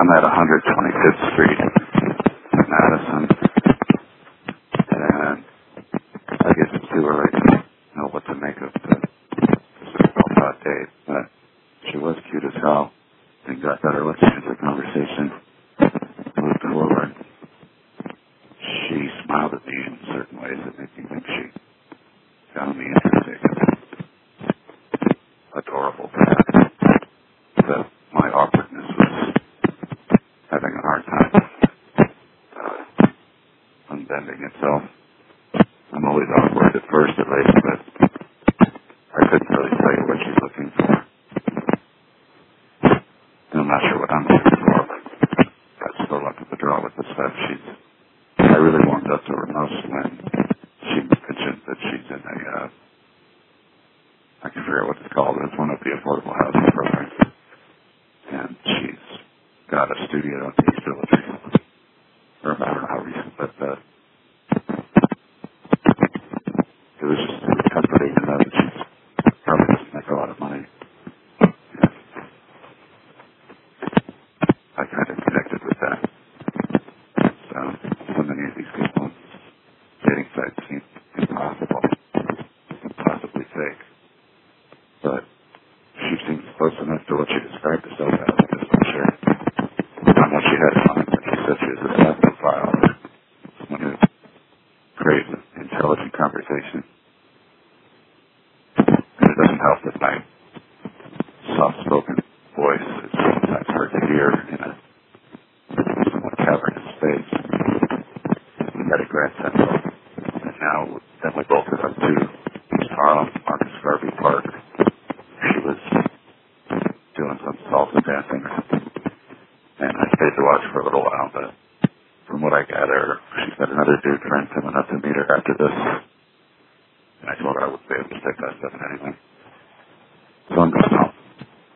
I'm at 125th Street in Madison, and I guess it's too early to know what to make of the hot date, but she was cute as hell and got better with the conversation. Moved forward. She smiled at me in certain ways that made me think she found me interesting. Adorable, perhaps. That my awkwardness was having a hard time unbending itself. I'm always awkward at first, at least, but I couldn't really tell you what she's looking for. And I'm not sure what I'm looking for, but that's the luck of the draw with this stuff. I really warmed up to her most when she mentioned that she's in I can figure out what it's called, but it's one of the affordable housing programs. And she's got a studio in the East Village. Or I don't know how recent, but it was just comforting to know that she's probably doesn't make a lot of money. And I kind of connected with that. So many of these people dating sites seem impossible, impossibly fake. But she seems close enough to what she described herself as, I'm just not sure. I don't know what she had in mind when she said she was a psychophile, or someone who craves intelligent conversation. And it doesn't help that my soft-spoken voice is sometimes hard to hear in a somewhat cavernous space. We met at Grand Central, and now then we both went up to East Harlem, Marcus Garvey Park. She was doing some salsa dancing or something, and I stayed to watch for a little while, but from what I gather, she's got another dude friend coming up to meet her after this, and I told her I wouldn't be able to take that stuff anyway. So I'm going